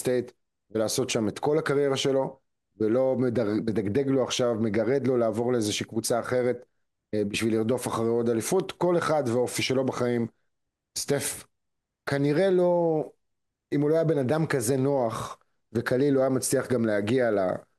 סטייט ולעשות שם את כל הקריירה שלו, ולא מדגדג לו עכשיו, מגרד לו לעבור לאיזושהי קבוצה אחרת בשביל לרדוף אחרי עוד אליפות. כל אחד ואופי שלו בחיים. סטף כנראה לא, אם הוא לא היה בן אדם כזה נוח וקליל, הוא היה מצליח גם להגיע